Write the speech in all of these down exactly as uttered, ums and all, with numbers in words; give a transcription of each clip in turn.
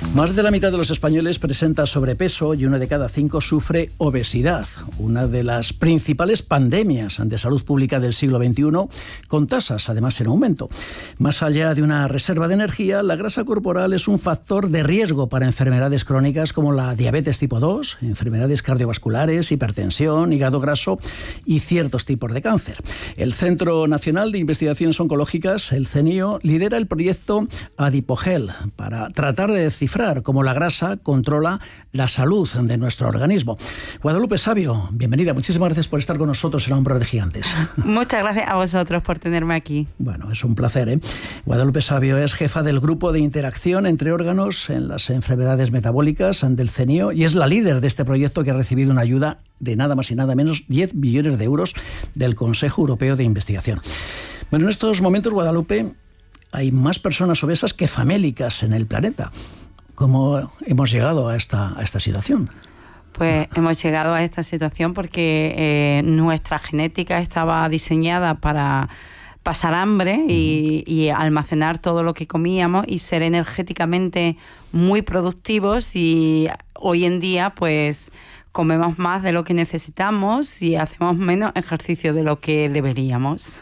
Más de la mitad de los españoles presenta sobrepeso y uno de cada cinco sufre obesidad, una de las principales pandemias de salud pública del siglo veintiuno, con tasas además en aumento. Más allá de una reserva de energía, la grasa corporal es un factor de riesgo para enfermedades crónicas como la diabetes tipo dos, enfermedades cardiovasculares, hipertensión, hígado graso y ciertos tipos de cáncer. El Centro Nacional de Investigaciones Oncológicas, el CENIO, lidera el proyecto Adipogel para tratar de descifrar cómo la grasa controla la salud de nuestro organismo. Guadalupe Sabio, bienvenida. Muchísimas gracias por estar con nosotros en Hombros de Gigantes. Muchas gracias a vosotros por tenerme aquí. Bueno, es un placer, ¿eh? Guadalupe Sabio es jefa del Grupo de Interacción entre Órganos en las Enfermedades Metabólicas del CENIO y es la líder de este proyecto que ha recibido una ayuda de nada más y nada menos diez billones de euros del Consejo Europeo de Investigación. Bueno, en estos momentos, Guadalupe, hay más personas obesas que famélicas en el planeta. ¿Cómo hemos llegado a esta, a esta situación? Pues hemos llegado a esta situación porque eh, nuestra genética estaba diseñada para pasar hambre y, y almacenar todo lo que comíamos y ser energéticamente muy productivos, y hoy en día pues comemos más de lo que necesitamos y hacemos menos ejercicio de lo que deberíamos.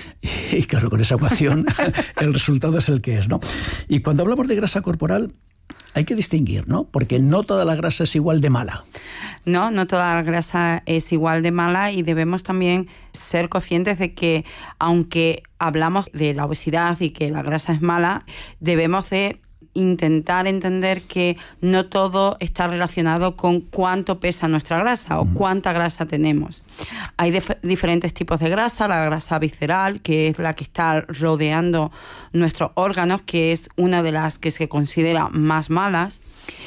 Y claro, con esa ecuación el resultado es el que es, ¿no? Y cuando hablamos de grasa corporal, hay que distinguir, ¿no? Porque no toda la grasa es igual de mala. No, no toda la grasa es igual de mala, y debemos también ser conscientes de que, aunque hablamos de la obesidad y que la grasa es mala, debemos de intentar entender que no todo está relacionado con cuánto pesa nuestra grasa o cuánta grasa tenemos. Hay dif- diferentes tipos de grasa: la grasa visceral, que es la que está rodeando nuestros órganos, que es una de las que se considera más malas,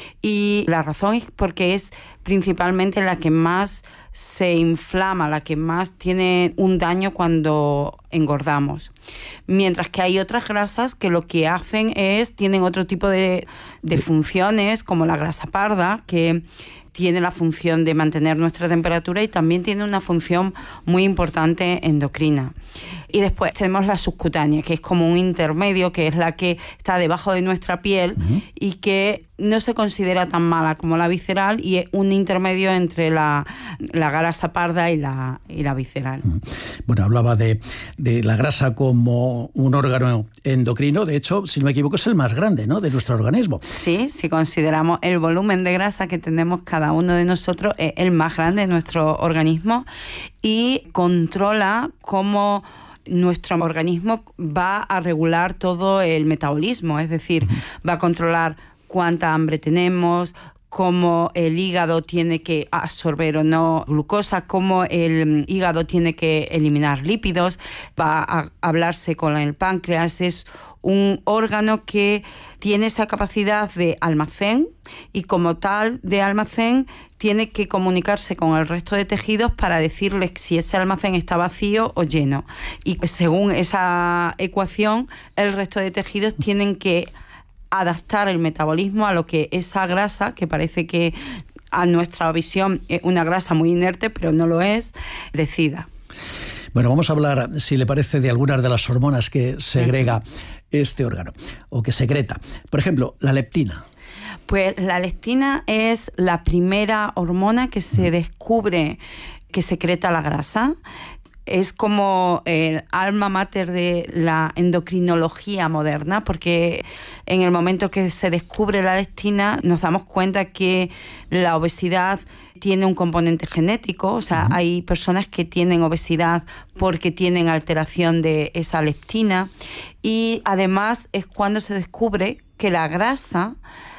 y la razón es porque es principalmente la que más se inflama, la que más tiene un daño cuando engordamos. Mientras que hay otras grasas que lo que hacen es, tienen otro tipo de, de funciones, como la grasa parda, que tiene la función de mantener nuestra temperatura y también tiene una función muy importante endocrina. Y después tenemos la subcutánea, que es como un intermedio, que es la que está debajo de nuestra piel uh-huh. y que no se considera tan mala como la visceral, y es un intermedio entre la, la grasa parda y la, y la visceral. Uh-huh. Bueno, hablaba de, de la grasa como un órgano endocrino. De hecho, si no me equivoco, es el más grande, ¿no?, de nuestro organismo. Sí, si consideramos el volumen de grasa que tenemos cada uno de nosotros, es el más grande de nuestro organismo, y controla cómo nuestro organismo va a regular todo el metabolismo. Es decir, uh-huh. va a controlar cuánta hambre tenemos, cómo el hígado tiene que absorber o no glucosa, cómo el hígado tiene que eliminar lípidos, va a hablarse con el páncreas. Es un órgano que tiene esa capacidad de almacén, y como tal de almacén tiene que comunicarse con el resto de tejidos para decirles si ese almacén está vacío o lleno. Y según esa ecuación, el resto de tejidos tienen que adaptar el metabolismo a lo que esa grasa, que parece que a nuestra visión es una grasa muy inerte, pero no lo es, decida. Bueno, vamos a hablar, si le parece, de algunas de las hormonas que segrega este órgano o que secreta. Por ejemplo, la leptina. Pues la leptina es la primera hormona que se descubre que secreta la grasa. Es como el alma mater de la endocrinología moderna, porque en el momento que se descubre la leptina nos damos cuenta que la obesidad tiene un componente genético. O sea, uh-huh. hay personas que tienen obesidad porque tienen alteración de esa leptina, y además es cuando se descubre que la grasa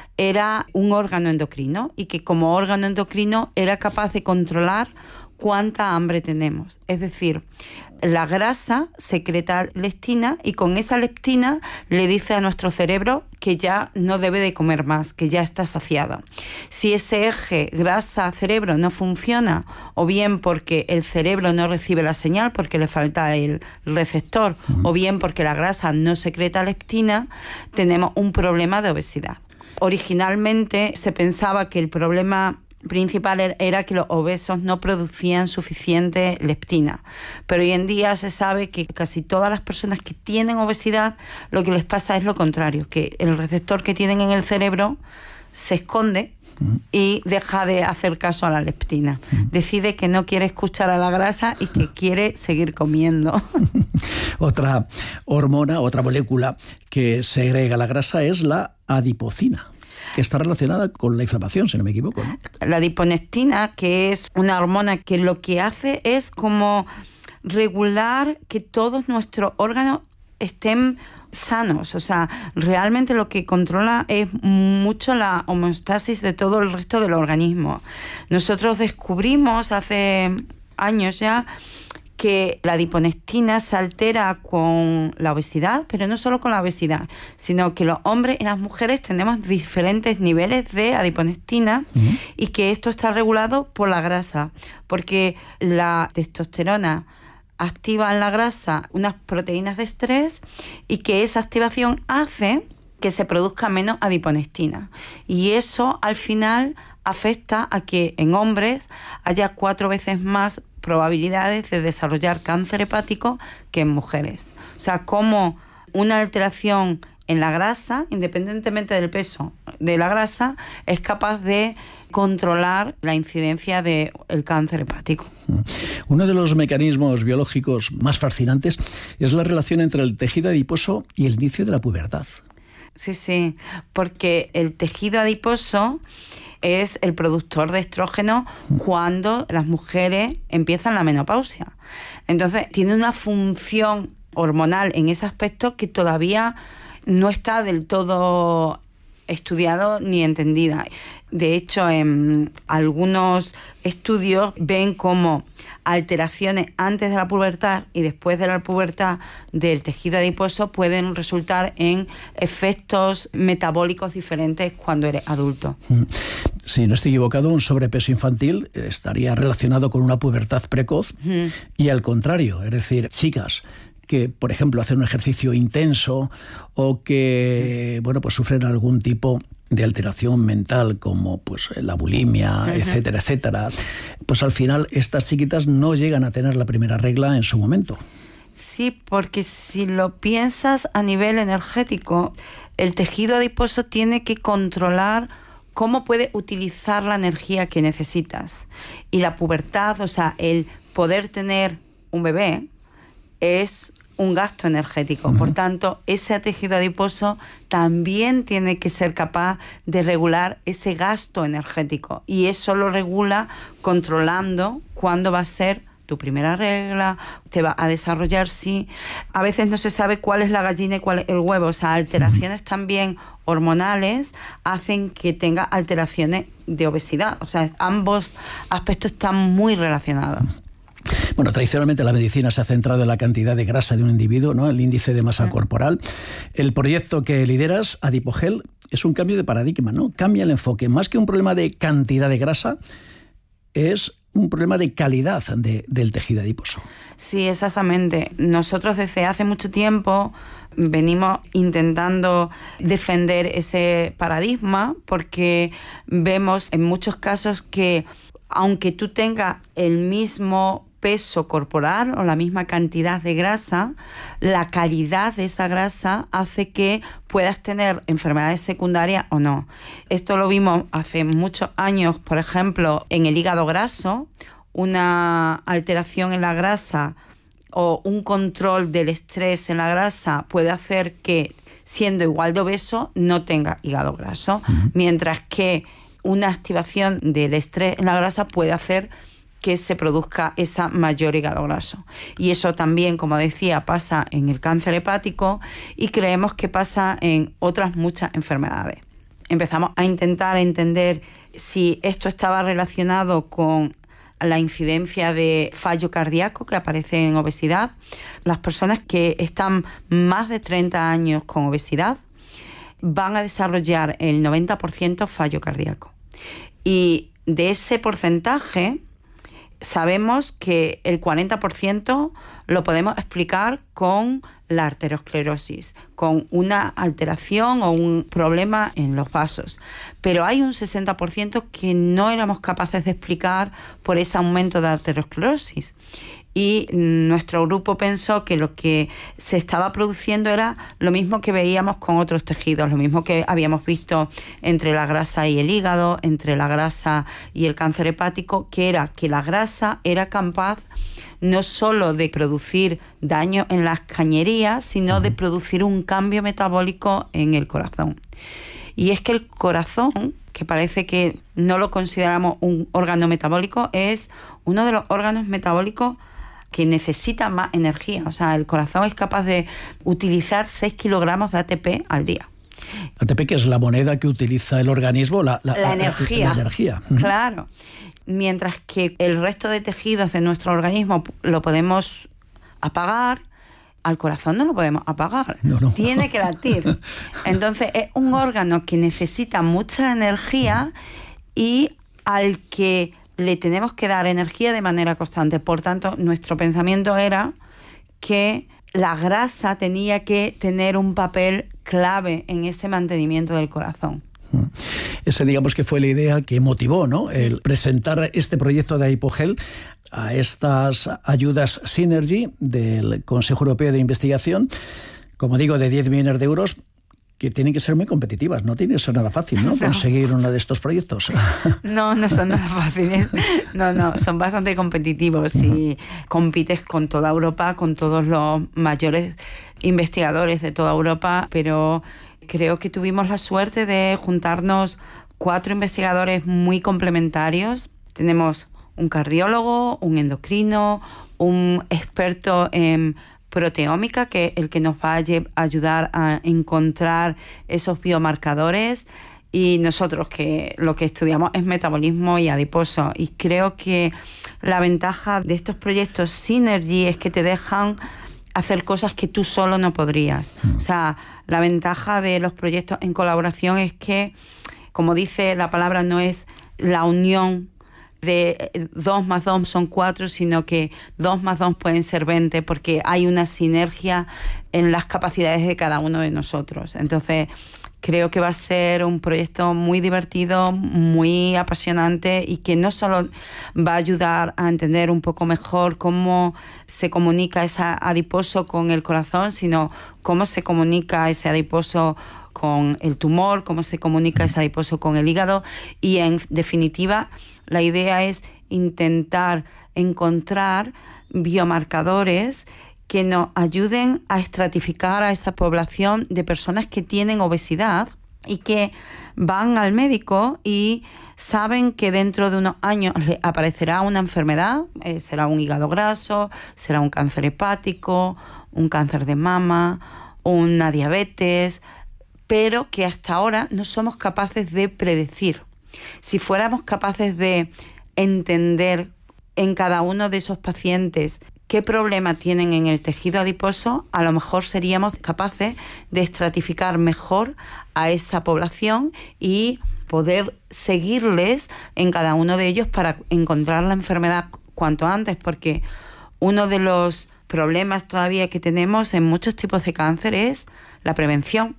era un órgano endocrino, y que como órgano endocrino era capaz de controlar cuánta hambre tenemos. Es decir, la grasa secreta leptina, y con esa leptina le dice a nuestro cerebro que ya no debe de comer más, que ya está saciado. Si ese eje grasa-cerebro no funciona, o bien porque el cerebro no recibe la señal porque le falta el receptor, o bien porque la grasa no secreta leptina, tenemos un problema de obesidad. Originalmente se pensaba que el problema principal era que los obesos no producían suficiente leptina. Pero hoy en día se sabe que casi todas las personas que tienen obesidad, lo que les pasa es lo contrario, que el receptor que tienen en el cerebro se esconde y deja de hacer caso a la leptina. Decide que no quiere escuchar a la grasa y que quiere seguir comiendo. Otra hormona, otra molécula que segrega la grasa es la adipocina, que está relacionada con la inflamación, si no me equivoco, ¿no? La adiponectina, que es una hormona que lo que hace es como regular que todos nuestros órganos estén sanos. O sea, realmente lo que controla es mucho la homeostasis de todo el resto del organismo. Nosotros descubrimos hace años ya que la adiponectina se altera con la obesidad, pero no solo con la obesidad, sino que los hombres y las mujeres tenemos diferentes niveles de adiponectina uh-huh. y que esto está regulado por la grasa, porque la testosterona activa en la grasa unas proteínas de estrés y que esa activación hace que se produzca menos adiponectina. Y eso al final afecta a que en hombres haya cuatro veces más probabilidades de desarrollar cáncer hepático que en mujeres. O sea, como una alteración en la grasa, independientemente del peso de la grasa, es capaz de controlar la incidencia del cáncer hepático. Uno de los mecanismos biológicos más fascinantes es la relación entre el tejido adiposo y el inicio de la pubertad. Sí, sí, porque el tejido adiposo es el productor de estrógeno cuando las mujeres empiezan la menopausia. Entonces, tiene una función hormonal en ese aspecto que todavía no está del todo estudiado ni entendida. De hecho, en algunos estudios ven como alteraciones antes de la pubertad y después de la pubertad del tejido adiposo pueden resultar en efectos metabólicos diferentes cuando eres adulto. Si no estoy equivocado, un sobrepeso infantil estaría relacionado con una pubertad precoz mm. y al contrario, es decir, chicas que, por ejemplo, hacen un ejercicio intenso o que, bueno, pues sufren algún tipo de alteración mental como pues la bulimia, uh-huh. etcétera, etcétera, pues al final estas chiquitas no llegan a tener la primera regla en su momento. Sí, porque si lo piensas a nivel energético, el tejido adiposo tiene que controlar cómo puede utilizar la energía que necesitas. Y la pubertad, o sea, el poder tener un bebé, es un gasto energético. Uh-huh. Por tanto, ese tejido adiposo también tiene que ser capaz de regular ese gasto energético. Y eso lo regula controlando cuándo va a ser tu primera regla, te va a desarrollar, sí. A veces no se sabe cuál es la gallina y cuál es el huevo. O sea, alteraciones uh-huh. también hormonales hacen que tenga alteraciones de obesidad. O sea, ambos aspectos están muy relacionados. Uh-huh. Bueno, tradicionalmente la medicina se ha centrado en la cantidad de grasa de un individuo, ¿no? El índice de masa sí. corporal. El proyecto que lideras, Adipogel, es un cambio de paradigma, ¿no? Cambia el enfoque. Más que un problema de cantidad de grasa, es un problema de calidad de, del tejido adiposo. Sí, exactamente. Nosotros desde hace mucho tiempo venimos intentando defender ese paradigma porque vemos en muchos casos que aunque tú tengas el mismo peso corporal o la misma cantidad de grasa, la calidad de esa grasa hace que puedas tener enfermedades secundarias o no. Esto lo vimos hace muchos años, por ejemplo, en el hígado graso, una alteración en la grasa o un control del estrés en la grasa puede hacer que, siendo igual de obeso, no tenga hígado graso, uh-huh. mientras que una activación del estrés en la grasa puede hacer que se produzca esa mayor hígado graso. Y eso también, como decía, pasa en el cáncer hepático y creemos que pasa en otras muchas enfermedades. Empezamos a intentar entender si esto estaba relacionado con la incidencia de fallo cardíaco que aparece en obesidad. Las personas que están más de treinta años con obesidad van a desarrollar el noventa por ciento fallo cardíaco. Y de ese porcentaje, sabemos que el cuarenta por ciento lo podemos explicar con la arteriosclerosis, con una alteración o un problema en los vasos. Pero hay un sesenta por ciento que no éramos capaces de explicar por ese aumento de arteriosclerosis. Y nuestro grupo pensó que lo que se estaba produciendo era lo mismo que veíamos con otros tejidos, lo mismo que habíamos visto entre la grasa y el hígado, entre la grasa y el cáncer hepático, que era que la grasa era capaz no solo de producir daño en las cañerías, sino de producir un cambio metabólico en el corazón. Y es que el corazón, que parece que no lo consideramos un órgano metabólico, es uno de los órganos metabólicos que necesita más energía. O sea, el corazón es capaz de utilizar seis kilogramos de A T P al día. A T P, que es la moneda que utiliza el organismo, la, la, la energía. La, la energía. Claro. Mientras que el resto de tejidos de nuestro organismo lo podemos apagar, al corazón no lo podemos apagar. No, no. Tiene que latir. Entonces, es un órgano que necesita mucha energía y al que le tenemos que dar energía de manera constante. Por tanto, nuestro pensamiento era que la grasa tenía que tener un papel clave en ese mantenimiento del corazón. Ese, digamos, que fue la idea que motivó, ¿no?, el presentar este proyecto de Aipogel a estas ayudas Synergy del Consejo Europeo de Investigación, como digo, de diez millones de euros, que tienen que ser muy competitivas. No tiene que ser nada fácil, ¿no?, no. conseguir uno de estos proyectos. No, no son nada fáciles. No, no, son bastante competitivos y compites con toda Europa, con todos los mayores investigadores de toda Europa, pero creo que tuvimos la suerte de juntarnos cuatro investigadores muy complementarios. Tenemos un cardiólogo, un endocrino, un experto en proteómica, que es el que nos va a ayudar a encontrar esos biomarcadores, y nosotros que lo que estudiamos es metabolismo y adiposo. Y creo que la ventaja de estos proyectos Synergy es que te dejan hacer cosas que tú solo no podrías. O sea, la ventaja de los proyectos en colaboración es que, como dice la palabra, no es la unión de dos más dos son cuatro, sino que dos más dos pueden ser veinte, porque hay una sinergia en las capacidades de cada uno de nosotros. Entonces, creo que va a ser un proyecto muy divertido, muy apasionante, y que no solo va a ayudar a entender un poco mejor cómo se comunica ese adiposo con el corazón, sino cómo se comunica ese adiposo con el tumor, cómo se comunica ese adiposo con el hígado. Y en definitiva, la idea es intentar encontrar biomarcadores que nos ayuden a estratificar a esa población de personas que tienen obesidad y que van al médico y saben que dentro de unos años les aparecerá una enfermedad, eh, será un hígado graso, será un cáncer hepático, un cáncer de mama, una diabetes, pero que hasta ahora no somos capaces de predecir. Si fuéramos capaces de entender en cada uno de esos pacientes qué problema tienen en el tejido adiposo, a lo mejor seríamos capaces de estratificar mejor a esa población y poder seguirles en cada uno de ellos para encontrar la enfermedad cuanto antes, porque uno de los problemas todavía que tenemos en muchos tipos de cáncer es la prevención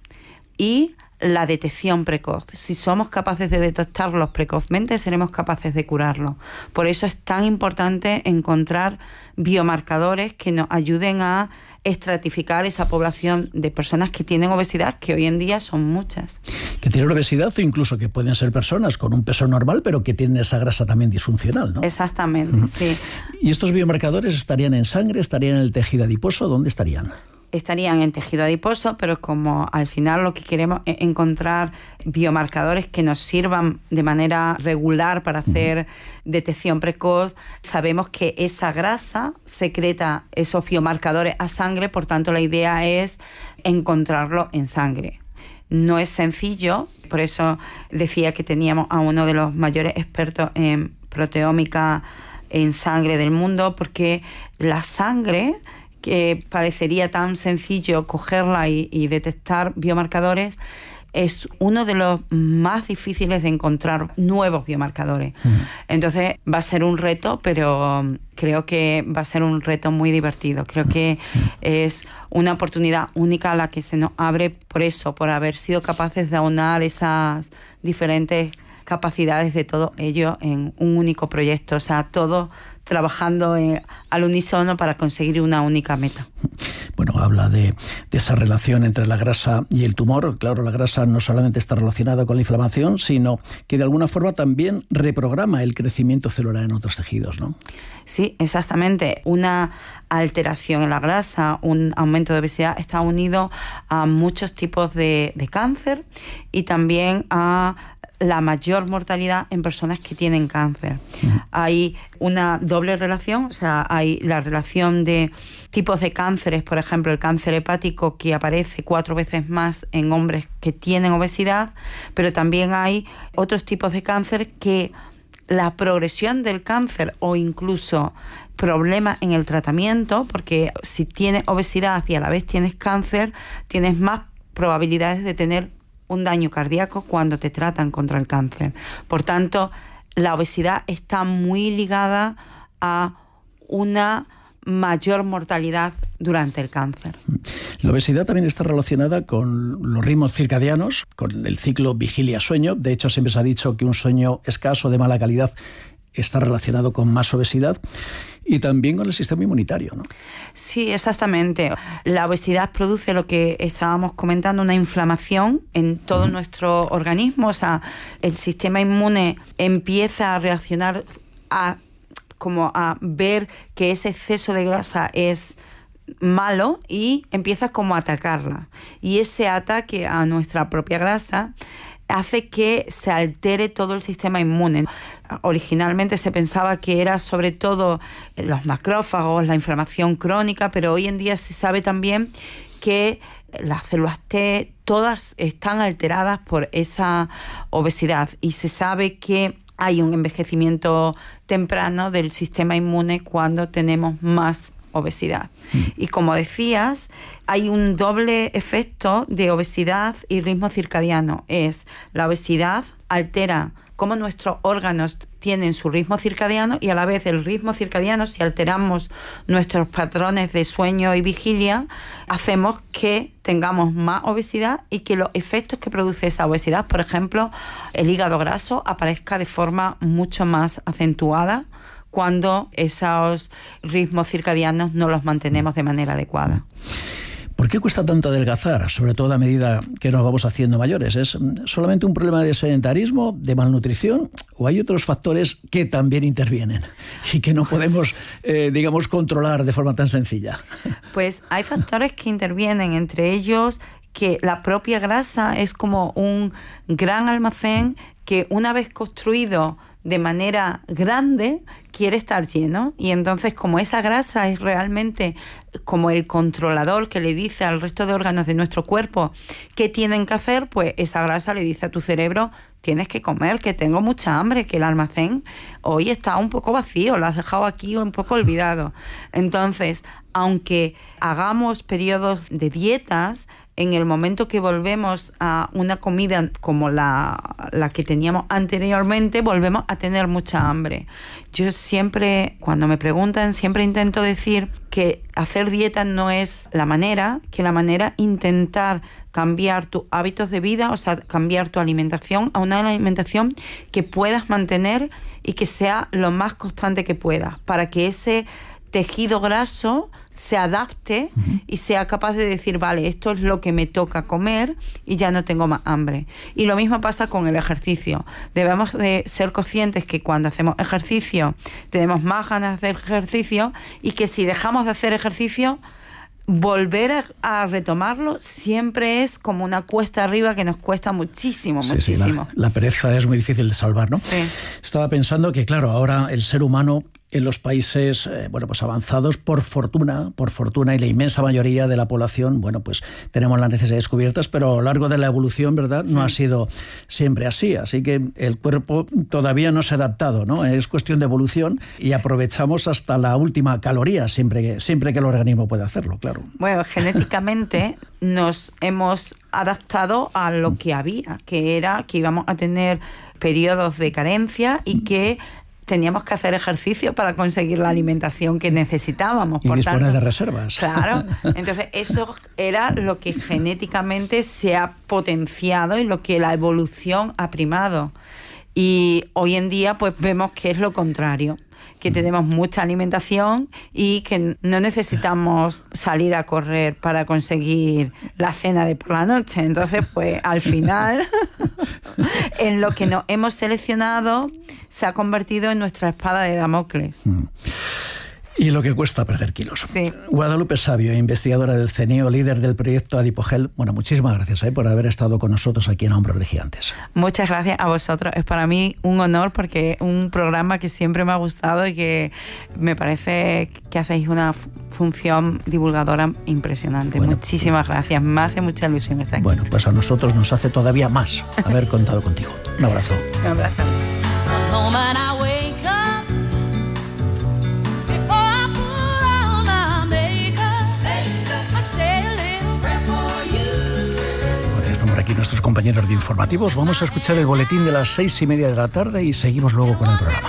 y la detección precoz. Si somos capaces de detectarlos precozmente, seremos capaces de curarlos. Por eso es tan importante encontrar biomarcadores que nos ayuden a estratificar esa población de personas que tienen obesidad, que hoy en día son muchas. Que tienen obesidad, o incluso que pueden ser personas con un peso normal, pero que tienen esa grasa también disfuncional, ¿no? Exactamente, uh-huh. Sí. ¿Y estos biomarcadores estarían en sangre, estarían en el tejido adiposo? ¿Dónde estarían? Estarían en tejido adiposo, pero como al final lo que queremos es encontrar biomarcadores que nos sirvan de manera regular para hacer uh-huh. detección precoz, sabemos que esa grasa secreta esos biomarcadores a sangre, por tanto la idea es encontrarlo en sangre. No es sencillo, por eso decía que teníamos a uno de los mayores expertos en proteómica en sangre del mundo, porque la sangre, que parecería tan sencillo cogerla y, y detectar biomarcadores, es uno de los más difíciles de encontrar nuevos biomarcadores. Uh-huh. Entonces va a ser un reto, pero creo que va a ser un reto muy divertido. Creo uh-huh. que es una oportunidad única a la que se nos abre por eso, por haber sido capaces de aunar esas diferentes capacidades de todo ello en un único proyecto. O sea, todo trabajando eh, al unísono para conseguir una única meta. Bueno, habla de, de esa relación entre la grasa y el tumor. Claro, la grasa no solamente está relacionada con la inflamación, sino que de alguna forma también reprograma el crecimiento celular en otros tejidos, ¿no? Sí, exactamente. Una alteración en la grasa, un aumento de obesidad está unido a muchos tipos de, de cáncer y también a la mayor mortalidad en personas que tienen cáncer. Uh-huh. Hay una doble relación, o sea, hay la relación de tipos de cánceres, por ejemplo, el cáncer hepático que aparece cuatro veces más en hombres que tienen obesidad, pero también hay otros tipos de cáncer que la progresión del cáncer o incluso problemas en el tratamiento, porque si tienes obesidad y a la vez tienes cáncer, tienes más probabilidades de tener un daño cardíaco cuando te tratan contra el cáncer. Por tanto, la obesidad está muy ligada a una mayor mortalidad durante el cáncer. La obesidad también está relacionada con los ritmos circadianos, con el ciclo vigilia-sueño. De hecho, siempre se ha dicho que un sueño escaso de mala calidad está relacionado con más obesidad y también con el sistema inmunitario, ¿no? Sí, exactamente. La obesidad produce lo que estábamos comentando, una inflamación en todo uh-huh. nuestro organismo. O sea, el sistema inmune empieza a reaccionar a como a ver que ese exceso de grasa es malo y empieza como a atacarla. Y ese ataque a nuestra propia grasa hace que se altere todo el sistema inmune. Originalmente se pensaba que era sobre todo los macrófagos, la inflamación crónica, pero hoy en día se sabe también que las células T todas están alteradas por esa obesidad y se sabe que hay un envejecimiento temprano del sistema inmune cuando tenemos más obesidad. Mm. Y como decías, hay un doble efecto de obesidad y ritmo circadiano. Es la obesidad altera cómo nuestros órganos tienen su ritmo circadiano y a la vez el ritmo circadiano, si alteramos nuestros patrones de sueño y vigilia, hacemos que tengamos más obesidad y que los efectos que produce esa obesidad, por ejemplo, el hígado graso, aparezca de forma mucho más acentuada cuando esos ritmos circadianos no los mantenemos de manera adecuada. ¿Por qué cuesta tanto adelgazar, sobre todo a medida que nos vamos haciendo mayores? ¿Es solamente un problema de sedentarismo, de malnutrición, o hay otros factores que también intervienen y que no podemos, eh, digamos, controlar de forma tan sencilla? Pues hay factores que intervienen, entre ellos que la propia grasa es como un gran almacén que una vez construido de manera grande quiere estar lleno, y entonces como esa grasa es realmente como el controlador que le dice al resto de órganos de nuestro cuerpo qué tienen que hacer, pues esa grasa le dice a tu cerebro: tienes que comer, que tengo mucha hambre, que el almacén hoy está un poco vacío, lo has dejado aquí un poco olvidado. Entonces, aunque hagamos periodos de dietas, en el momento que volvemos a una comida como la, la que teníamos anteriormente, volvemos a tener mucha hambre. Yo siempre, cuando me preguntan, siempre intento decir que hacer dieta no es la manera, que la manera es intentar cambiar tus hábitos de vida, o sea, cambiar tu alimentación a una alimentación que puedas mantener y que sea lo más constante que puedas, para que ese tejido graso se adapte uh-huh. y sea capaz de decir, vale, esto es lo que me toca comer y ya no tengo más hambre. Y lo mismo pasa con el ejercicio. Debemos de ser conscientes que cuando hacemos ejercicio tenemos más ganas de hacer ejercicio, y que si dejamos de hacer ejercicio, volver a, a retomarlo siempre es como una cuesta arriba que nos cuesta muchísimo, sí, muchísimo. Sí, la, la pereza es muy difícil de salvar, ¿no? Sí. Estaba pensando que, claro, ahora el ser humano en los países eh, bueno, pues avanzados, por fortuna, por fortuna, y la inmensa mayoría de la población, bueno, pues tenemos las necesidades cubiertas, pero a lo largo de la evolución, ¿verdad?, no ha sido siempre así. Así que el cuerpo todavía no se ha adaptado, ¿no? Es cuestión de evolución y aprovechamos hasta la última caloría, siempre que, siempre que el organismo puede hacerlo, claro. Bueno, genéticamente nos hemos adaptado a lo que había, que era que íbamos a tener periodos de carencia y que teníamos que hacer ejercicio para conseguir la alimentación que necesitábamos. Y por disponer tanto, de reservas. Claro. Entonces, eso era lo que genéticamente se ha potenciado y lo que la evolución ha primado. Y hoy en día, pues vemos que es lo contrario, que tenemos mucha alimentación y que no necesitamos salir a correr para conseguir la cena de por la noche. Entonces, pues al final, en lo que nos hemos seleccionado se ha convertido en nuestra espada de Damocles. Mm. Y lo que cuesta perder kilos. Sí. Guadalupe Sabio, investigadora del CENIO, líder del proyecto Adipogel. Bueno, muchísimas gracias eh, por haber estado con nosotros aquí en Hombros de Gigantes. Muchas gracias a vosotros. Es para mí un honor porque es un programa que siempre me ha gustado y que me parece que hacéis una función divulgadora impresionante. Bueno, muchísimas gracias. Me hace mucha ilusión estar aquí. Bueno, pues a nosotros nos hace todavía más haber contado contigo. Un abrazo. Un abrazo. Aquí nuestros compañeros de informativos. Vamos a escuchar el boletín de las seis y media de la tarde y seguimos luego con el programa.